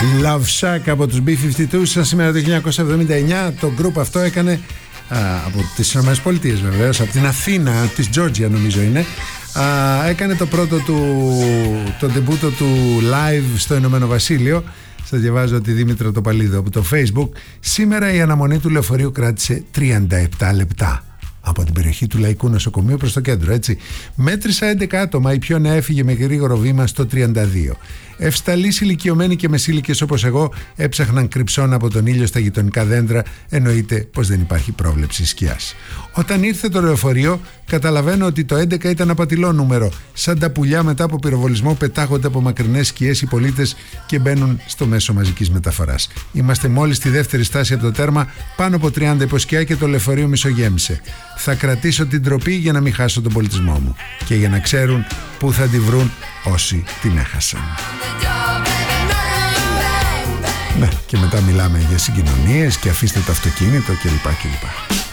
Love Shack από τους B-52. Σαν σήμερα το 1979 το group αυτό έκανε από τις ΗΠΑ βεβαίως, από την Αθήνα, της Georgia νομίζω είναι, έκανε το πρώτο του, το ντεμπούτο του live στο Ηνωμένο Βασίλειο. Σας διαβάζω τη Δήμητρα Τοπαλίδου από το Facebook. Σήμερα η αναμονή του λεωφορείου κράτησε 37 λεπτά από την περιοχή του Λαϊκού Νοσοκομείου προς το κέντρο, έτσι. Μέτρησα 11 άτομα, η πιο νέα έφυγε με γρήγορο βήμα στο 32. Ευσταλείς ηλικιωμένοι και μεσήλικες όπως εγώ έψαχναν κρυψώνα από τον ήλιο στα γειτονικά δέντρα, εννοείται πως δεν υπάρχει πρόβλεψη σκιάς. Όταν ήρθε το λεωφορείο, καταλαβαίνω ότι το 11 ήταν απατηλό νούμερο. Σαν τα πουλιά μετά από πυροβολισμό πετάγονται από μακρινές σκιές οι πολίτες και μπαίνουν στο μέσο μαζικής μεταφοράς. Είμαστε μόλις στη δεύτερη στάση από το τέρμα, πάνω από 30 υποσκιά και το λεωφορείο μισογέμισε. Θα κρατήσω την τροπή για να μην χάσω τον πολιτισμό μου και για να ξέρουν πού θα τη βρουν όσοι την έχασαν. Ναι, και μετά μιλάμε για συγκοινωνίες και αφήστε το αυτοκίνητο κλπ.